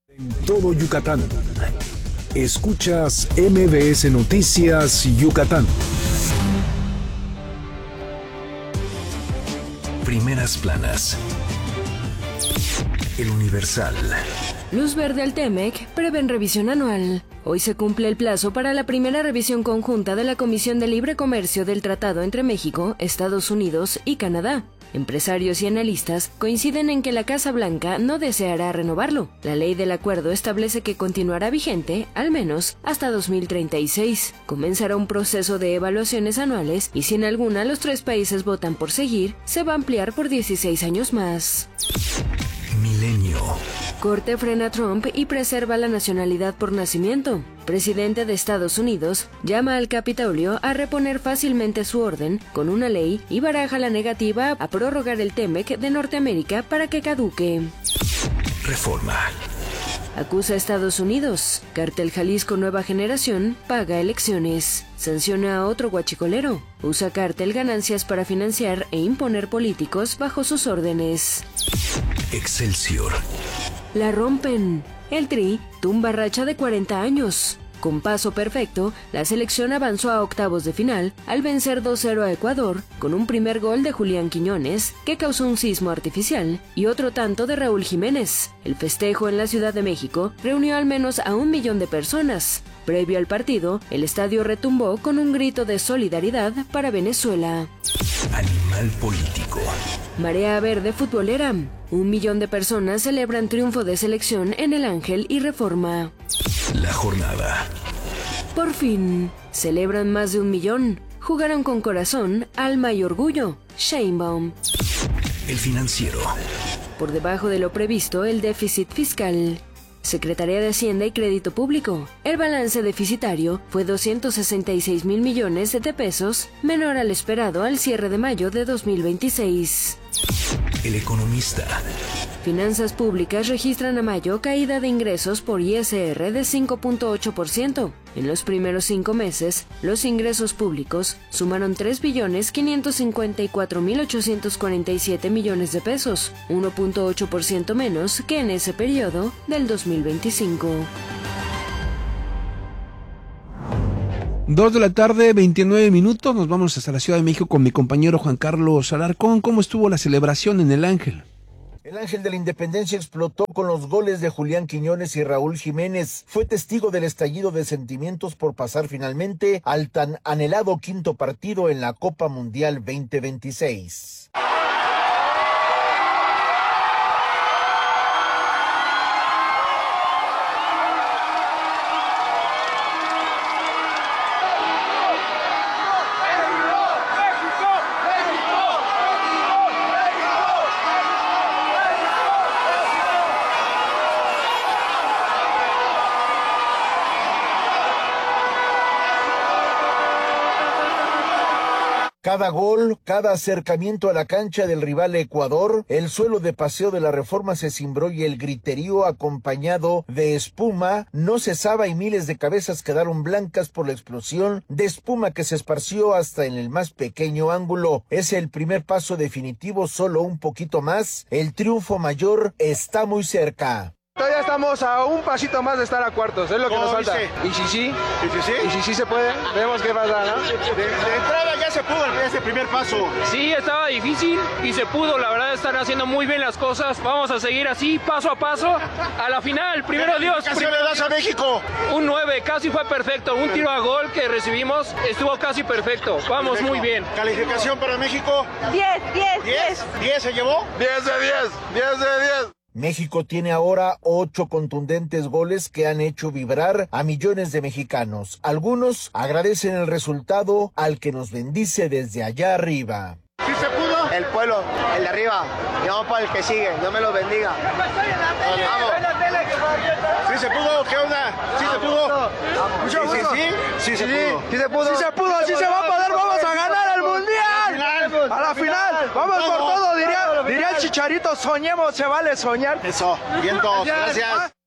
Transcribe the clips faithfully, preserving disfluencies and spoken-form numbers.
En todo Yucatán, escuchas M B S Noticias Yucatán. Primeras planas. El Universal. Luz verde al Temec, prevén revisión anual. Hoy se cumple el plazo para la primera revisión conjunta de la Comisión de Libre Comercio del Tratado entre México, Estados Unidos y Canadá. Empresarios y analistas coinciden en que la Casa Blanca no deseará renovarlo. La ley del acuerdo establece que continuará vigente, al menos, hasta dos mil treinta y seis. Comenzará un proceso de evaluaciones anuales y si en alguna los tres países votan por seguir, se va a ampliar por dieciséis años más. Milenio. Corte frena a Trump y preserva la nacionalidad por nacimiento. Presidente de Estados Unidos llama al Capitolio a reponer fácilmente su orden con una ley y baraja la negativa a prorrogar el Temec de Norteamérica para que caduque. Reforma. Acusa a Estados Unidos. Cártel Jalisco Nueva Generación paga elecciones. Sanciona a otro huachicolero. Usa cártel ganancias para financiar e imponer políticos bajo sus órdenes. Excelsior. La rompen. El Tri tumba racha de cuarenta años. Con paso perfecto, la selección avanzó a octavos de final al vencer dos cero a Ecuador con un primer gol de Julián Quiñones que causó un sismo artificial y otro tanto de Raúl Jiménez. El festejo en la Ciudad de México reunió al menos a un millón de personas. Previo al partido, el estadio retumbó con un grito de solidaridad para Venezuela. Animal político. Marea verde futbolera. Un millón de personas celebran triunfo de selección en El Ángel y Reforma. La jornada. Por fin, celebran más de un millón. Jugaron con corazón, alma y orgullo. Sheinbaum. El Financiero. Por debajo de lo previsto, el déficit fiscal. Secretaría de Hacienda y Crédito Público. El balance deficitario fue doscientos sesenta y seis mil millones de pesos, menor al esperado al cierre de mayo de dos mil veintiséis. El Economista. Finanzas públicas registran a mayo caída de ingresos por I S R de cinco punto ocho por ciento. En los primeros cinco meses, los ingresos públicos sumaron tres billones quinientos cincuenta y cuatro mil ochocientos cuarenta y siete millones de pesos, uno punto ocho por ciento menos que en ese periodo del dos mil veinticinco. Dos de la tarde, veintinueve minutos, nos vamos hasta la Ciudad de México con mi compañero Juan Carlos Alarcón. ¿Cómo estuvo la celebración en El Ángel? El Ángel de la Independencia explotó con los goles de Julián Quiñones y Raúl Jiménez. Fue testigo del estallido de sentimientos por pasar finalmente al tan anhelado quinto partido en la Copa Mundial veinte veintiséis. Cada gol, cada acercamiento a la cancha del rival Ecuador, el suelo de Paseo de la Reforma se cimbró y el griterío acompañado de espuma no cesaba y miles de cabezas quedaron blancas por la explosión de espuma que se esparció hasta en el más pequeño ángulo. Es el primer paso definitivo, solo un poquito más. El triunfo mayor está muy cerca. Todavía estamos a un pasito más de estar a cuartos, es lo que nos falta. ¿Y si sí? ¿Y si sí? ¿Y si sí se puede? Vemos qué pasa, ¿no? De, de entrada ya se pudo ese primer paso. Sí, estaba difícil y se pudo, la verdad están haciendo muy bien las cosas. Vamos a seguir así, paso a paso, a la final, primero Dios. ¿Qué le das a México? Un nueve, casi fue perfecto, un tiro a gol que recibimos estuvo casi perfecto. Vamos perfecto. Muy bien. ¿Calificación para México? diez, diez, diez. ¿diez se llevó? diez de diez, diez de diez. México tiene ahora ocho contundentes goles que han hecho vibrar a millones de mexicanos. Algunos agradecen el resultado al que nos bendice desde allá arriba. ¿Sí se pudo? El pueblo, el de arriba, y vamos para el que sigue, Dios me los bendiga. Vamos. ¿Sí se pudo? ¿Qué onda? ¿Sí se pudo? ¿Sí, sí, sí? Sí se pudo. Sí se pudo, sí se pudo, sí se va a poder, vamos a ganar al Mundial. A la final, vamos por todo, diría, diría el Chicharito, soñemos, se vale soñar. Eso, vientos, gracias.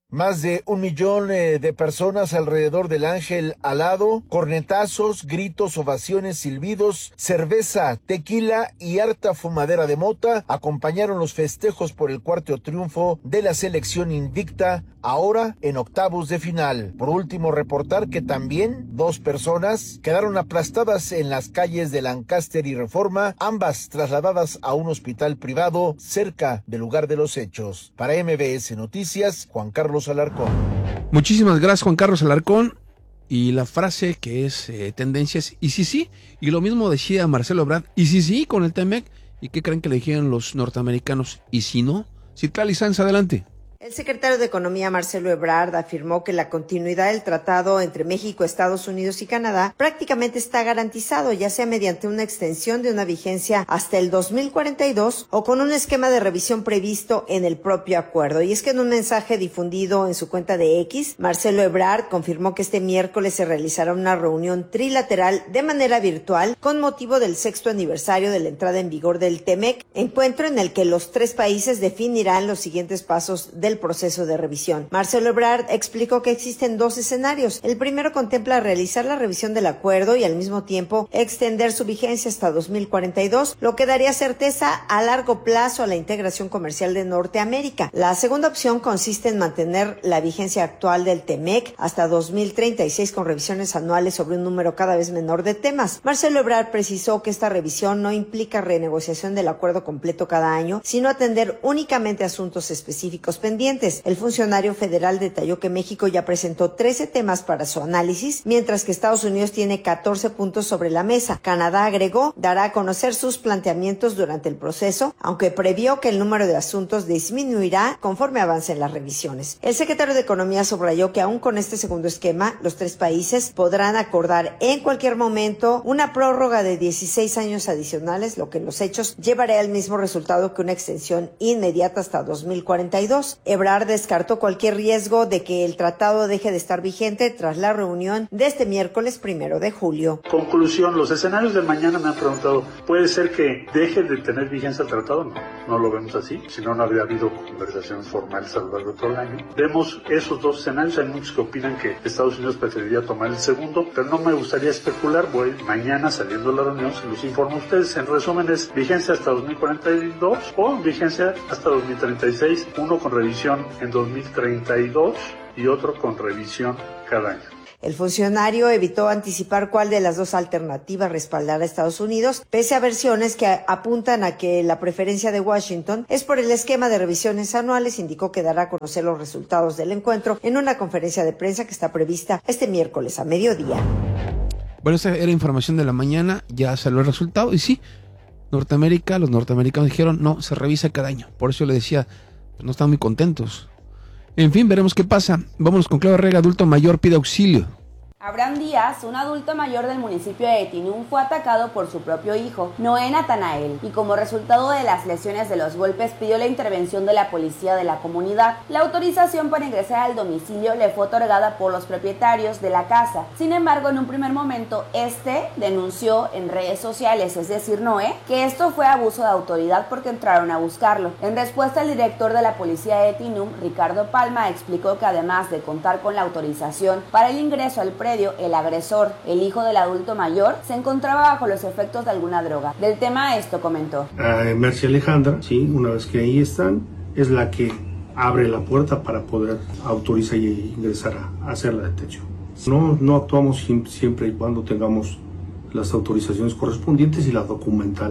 Más de un millón eh, de personas alrededor del Ángel Alado, cornetazos, gritos, ovaciones, silbidos, cerveza, tequila y harta fumadera de mota acompañaron los festejos por el cuarto triunfo de la selección invicta, ahora en octavos de final. Por último, reportar que también dos personas quedaron aplastadas en las calles de Lancaster y Reforma, ambas trasladadas a un hospital privado cerca del lugar de los hechos. Para M B S Noticias, Juan Carlos Alarcón. Muchísimas gracias, Juan Carlos Alarcón. Y la frase que es eh, tendencias, y sí, sí. Y lo mismo decía Marcelo Ebrard, y sí, sí, con el T M E C. ¿Y qué creen que le dijeron los norteamericanos? ¿Y si no? Citlali Sanz, adelante. El secretario de Economía, Marcelo Ebrard, afirmó que la continuidad del tratado entre México, Estados Unidos y Canadá prácticamente está garantizado, ya sea mediante una extensión de una vigencia hasta el dos mil cuarenta y dos o con un esquema de revisión previsto en el propio acuerdo. Y es que en un mensaje difundido en su cuenta de X, Marcelo Ebrard confirmó que este miércoles se realizará una reunión trilateral de manera virtual con motivo del sexto aniversario de la entrada en vigor del T M E C, encuentro en el que los tres países definirán los siguientes pasos de del proceso de revisión. Marcelo Ebrard explicó que existen dos escenarios. El primero contempla realizar la revisión del acuerdo y al mismo tiempo extender su vigencia hasta dos mil cuarenta y dos, lo que daría certeza a largo plazo a la integración comercial de Norteamérica. La segunda opción consiste en mantener la vigencia actual del T M E C hasta dos mil treinta y seis con revisiones anuales sobre un número cada vez menor de temas. Marcelo Ebrard precisó que esta revisión no implica renegociación del acuerdo completo cada año, sino atender únicamente asuntos específicos pendientes. El funcionario federal detalló que México ya presentó trece temas para su análisis, mientras que Estados Unidos tiene catorce puntos sobre la mesa. Canadá, agregó, dará a conocer sus planteamientos durante el proceso, aunque previó que el número de asuntos disminuirá conforme avancen las revisiones. El secretario de Economía subrayó que aún con este segundo esquema, los tres países podrán acordar en cualquier momento una prórroga de dieciséis años adicionales, lo que en los hechos llevará al mismo resultado que una extensión inmediata hasta dos mil cuarenta y dos. Ebrard descartó cualquier riesgo de que el tratado deje de estar vigente tras la reunión de este miércoles primero de julio. Conclusión, los escenarios de mañana me han preguntado, ¿puede ser que deje de tener vigencia el tratado? No, no lo vemos así, si no, no habría habido conversaciones formales a lo largo de todo el año. Vemos esos dos escenarios, hay muchos que opinan que Estados Unidos preferiría tomar el segundo, pero no me gustaría especular, voy mañana saliendo de la reunión, se los informo a ustedes. En resumen, es vigencia hasta dos mil cuarenta y dos o vigencia hasta dos mil treinta y seis, uno con revisión en dos mil treinta y dos y otro con revisión cada año. El funcionario evitó anticipar cuál de las dos alternativas respaldará a Estados Unidos, pese a versiones que apuntan a que la preferencia de Washington es por el esquema de revisiones anuales. Indicó que dará a conocer los resultados del encuentro en una conferencia de prensa que está prevista este miércoles a mediodía. Bueno, esta era información de la mañana, ya salió el resultado y sí, Norteamérica, los norteamericanos dijeron no, se revisa cada año. Por eso yo le decía, no están muy contentos. En fin, veremos qué pasa. Vámonos con Claudia Rega, adulto mayor pide auxilio. Abraham Díaz, un adulto mayor del municipio de Etinum, fue atacado por su propio hijo, Noé Natanael, y como resultado de las lesiones de los golpes pidió la intervención de la policía de la comunidad. La autorización para ingresar al domicilio le fue otorgada por los propietarios de la casa. Sin embargo, en un primer momento, este denunció en redes sociales, es decir, Noé, que esto fue abuso de autoridad porque entraron a buscarlo. En respuesta, el director de la policía de Etinum, Ricardo Palma, explicó que además de contar con la autorización para el ingreso al predio, el agresor, el hijo del adulto mayor, se encontraba bajo los efectos de alguna droga. Del tema esto comentó. Uh, Mercy Alejandra, sí, una vez que ahí están, es la que abre la puerta para poder autorizar y ingresar a, a hacer la detención. No, no actuamos siempre y cuando tengamos las autorizaciones correspondientes y la documental,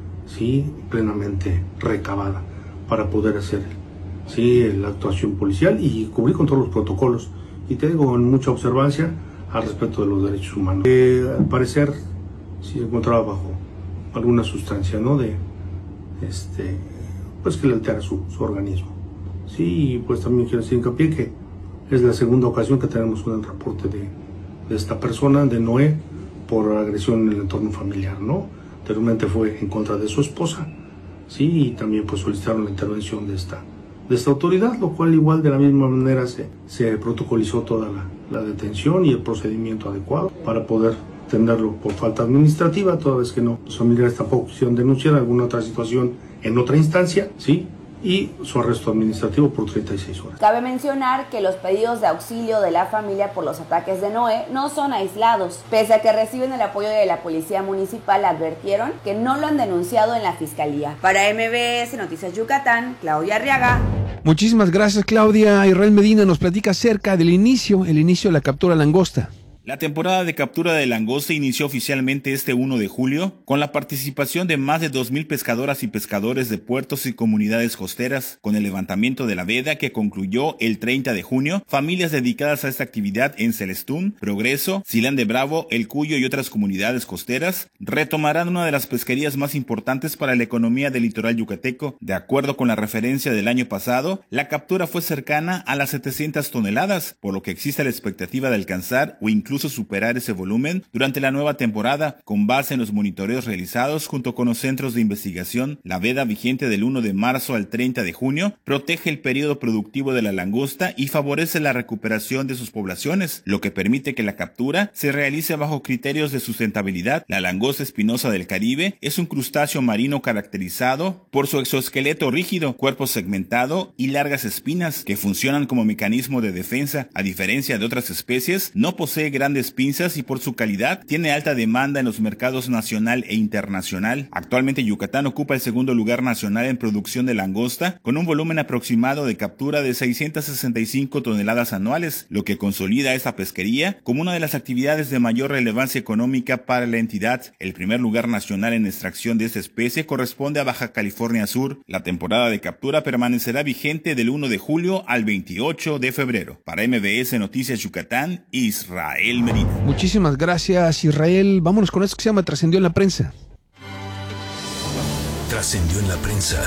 sí, plenamente recabada para poder hacer, sí, la actuación policial y cubrir con todos los protocolos. Y te digo, en mucha observancia al respecto de los derechos humanos. Eh, al parecer, sí se encontraba bajo alguna sustancia, ¿no? De, este, pues que le altera su, su organismo. Sí, pues también quiero hacer hincapié que es la segunda ocasión que tenemos un reporte de, de esta persona, de Noé, por agresión en el entorno familiar, ¿no? Anteriormente fue en contra de su esposa, sí, y también pues solicitaron la intervención de esta, de esta autoridad, lo cual igual de la misma manera se, se protocolizó toda la, la detención y el procedimiento adecuado para poder atenderlo por falta administrativa, toda vez que no, los familiares tampoco quisieron denunciar alguna otra situación en otra instancia, sí, y su arresto administrativo por treinta y seis horas. Cabe mencionar que los pedidos de auxilio de la familia por los ataques de Noé no son aislados. Pese a que reciben el apoyo de la policía municipal, advirtieron que no lo han denunciado en la fiscalía. Para M B S Noticias Yucatán, Claudia Arriaga. Muchísimas gracias, Claudia. Israel Medina nos platica acerca del inicio, el inicio de la captura de langosta. La temporada de captura de langosta inició oficialmente este primero de julio con la participación de más de dos mil pescadoras y pescadores de puertos y comunidades costeras. Con el levantamiento de la veda que concluyó el treinta de junio, familias dedicadas a esta actividad en Celestún, Progreso, Silán de Bravo, El Cuyo y otras comunidades costeras retomarán una de las pesquerías más importantes para la economía del litoral yucateco. De acuerdo con la referencia del año pasado, la captura fue cercana a las setecientas toneladas, por lo que existe la expectativa de alcanzar o incluso superar ese volumen durante la nueva temporada, con base en los monitoreos realizados junto con los centros de investigación. La veda vigente del primero de marzo al treinta de junio protege el periodo productivo de la langosta y favorece la recuperación de sus poblaciones, lo que permite que la captura se realice bajo criterios de sustentabilidad. La langosta espinosa del Caribe es un crustáceo marino caracterizado por su exoesqueleto rígido, cuerpo segmentado y largas espinas que funcionan como mecanismo de defensa. A diferencia de otras especies, no posee gran grandes pinzas y por su calidad tiene alta demanda en los mercados nacional e internacional. Actualmente Yucatán ocupa el segundo lugar nacional en producción de langosta, con un volumen aproximado de captura de seiscientas sesenta y cinco toneladas anuales, lo que consolida a esta pesquería como una de las actividades de mayor relevancia económica para la entidad. El primer lugar nacional en extracción de esta especie corresponde a Baja California Sur. La temporada de captura permanecerá vigente del primero de julio al veintiocho de febrero. Para M B S Noticias Yucatán, Israel Medina. Muchísimas gracias, Israel. Vámonos con esto que se llama Trascendió en la prensa. Trascendió en la prensa.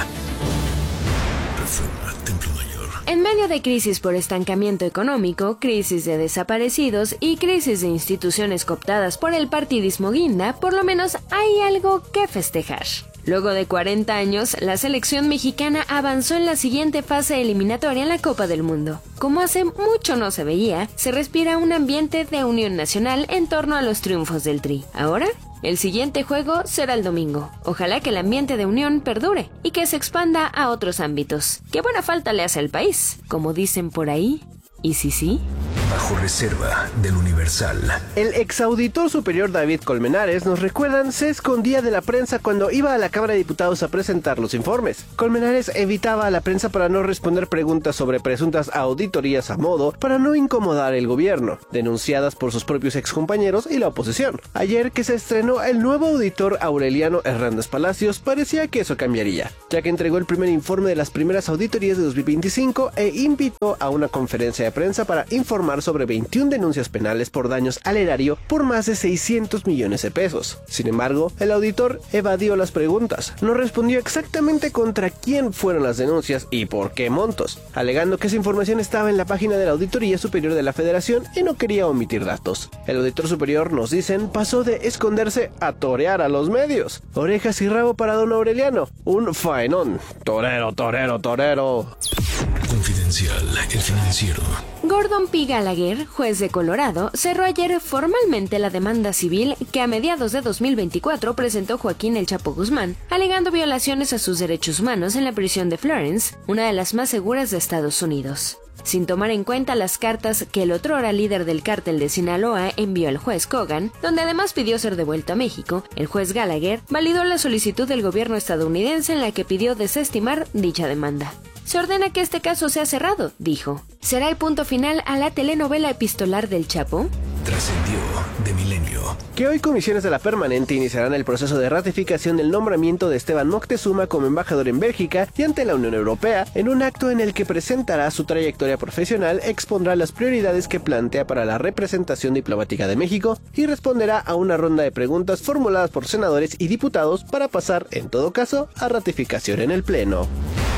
Reforma, Templo Mayor. En medio de crisis por estancamiento económico, crisis de desaparecidos y crisis de instituciones cooptadas por el partidismo guinda, por lo menos hay algo que festejar. Luego de cuarenta años, la selección mexicana avanzó en la siguiente fase eliminatoria en la Copa del Mundo. Como hace mucho no se veía, se respira un ambiente de unión nacional en torno a los triunfos del Tri. Ahora, el siguiente juego será el domingo. Ojalá que el ambiente de unión perdure y que se expanda a otros ámbitos. ¡Qué buena falta le hace al país! Como dicen por ahí, ¿y si sí? Bajo reserva del Universal. El exauditor superior David Colmenares, nos recuerdan, se escondía de la prensa cuando iba a la Cámara de Diputados a presentar los informes. Colmenares evitaba a la prensa para no responder preguntas sobre presuntas auditorías a modo para no incomodar el gobierno, denunciadas por sus propios excompañeros y la oposición. Ayer que se estrenó el nuevo auditor Aureliano Hernández Palacios, parecía que eso cambiaría, ya que entregó el primer informe de las primeras auditorías de dos mil veinticinco e invitó a una conferencia de prensa para informar sobre veintiuna denuncias penales por daños al erario por más de seiscientos millones de pesos. Sin embargo, el auditor evadió las preguntas, no respondió exactamente contra quién fueron las denuncias y por qué montos, alegando que esa información estaba en la página de la Auditoría Superior de la Federación y no quería omitir datos. El auditor superior, nos dicen, pasó de esconderse a torear a los medios. Orejas y rabo para don Aureliano, un faenón. Torero, torero, torero. Confidencial, el financiero. Gordon P. Gallagher, juez de Colorado, cerró ayer formalmente la demanda civil que a mediados de dos mil veinticuatro presentó Joaquín El Chapo Guzmán, alegando violaciones a sus derechos humanos en la prisión de Florence, una de las más seguras de Estados Unidos. Sin tomar en cuenta las cartas que el otrora líder del cártel de Sinaloa envió al juez Kogan, donde además pidió ser devuelto a México, el juez Gallagher validó la solicitud del gobierno estadounidense en la que pidió desestimar dicha demanda. Se ordena que este caso sea cerrado, dijo. ¿Será el punto final a la telenovela epistolar del Chapo? Trascendió de Milenio. Que hoy comisiones de la permanente iniciarán el proceso de ratificación del nombramiento de Esteban Moctezuma como embajador en Bélgica y ante la Unión Europea, en un acto en el que presentará su trayectoria profesional, expondrá las prioridades que plantea para la representación diplomática de México y responderá a una ronda de preguntas formuladas por senadores y diputados para pasar, en todo caso, a ratificación en el Pleno.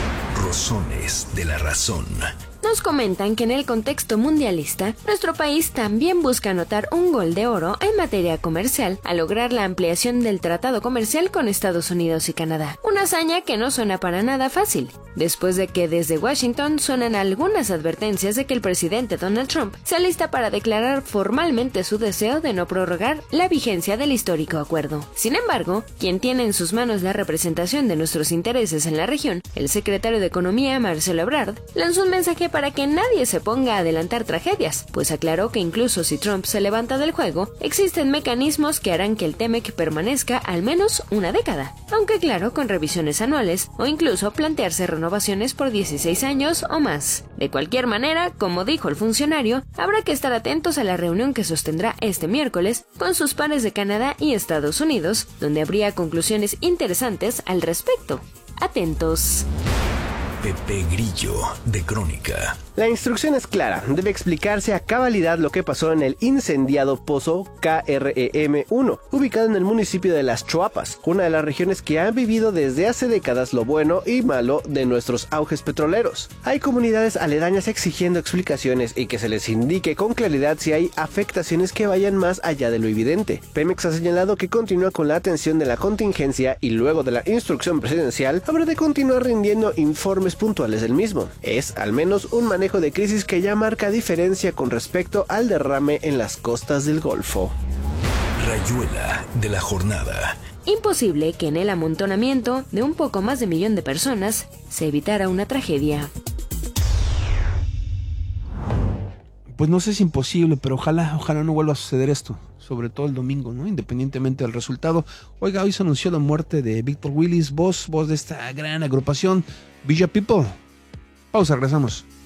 Rosones de la razón. Nos comentan que en el contexto mundialista, nuestro país también busca anotar un gol de oro en materia comercial al lograr la ampliación del tratado comercial con Estados Unidos y Canadá. Una hazaña que no suena para nada fácil. después de que desde Washington suenan algunas advertencias de que el presidente Donald Trump se alista para declarar formalmente su deseo de no prorrogar la vigencia del histórico acuerdo. Sin embargo, quien tiene en sus manos la representación de nuestros intereses en la región, el secretario de Economía Marcelo Ebrard, lanzó un mensaje para que nadie se ponga a adelantar tragedias, pues aclaró que incluso si Trump se levanta del juego, existen mecanismos que harán que el TEMEC permanezca al menos una década, aunque claro, con revisiones anuales o incluso plantearse renovaciones por dieciséis años o más. De cualquier manera, como dijo el funcionario, habrá que estar atentos a la reunión que sostendrá este miércoles con sus pares de Canadá y Estados Unidos, donde habría conclusiones interesantes al respecto. Atentos. Pepe Grillo, de Crónica. La instrucción es clara, debe explicarse a cabalidad lo que pasó en el incendiado pozo K R E M uno, ubicado en el municipio de Las Chuapas, una de las regiones que han vivido desde hace décadas lo bueno y malo de nuestros auges petroleros. Hay comunidades aledañas exigiendo explicaciones y que se les indique con claridad si hay afectaciones que vayan más allá de lo evidente. Pemex ha señalado que continúa con la atención de la contingencia y luego de la instrucción presidencial habrá de continuar rindiendo informes puntuales del mismo. Es al menos un manejo de crisis que ya marca diferencia con respecto al derrame en las costas del Golfo. Rayuela de la jornada. Imposible que en el amontonamiento de un poco más de millón de personas se evitara una tragedia. Pues no sé si es imposible, pero ojalá, ojalá no vuelva a suceder esto, sobre todo el domingo, ¿no? Independientemente del resultado. Oiga, hoy se anunció la muerte de Víctor Willis, voz, voz de esta gran agrupación, Villa People. Pausa, regresamos.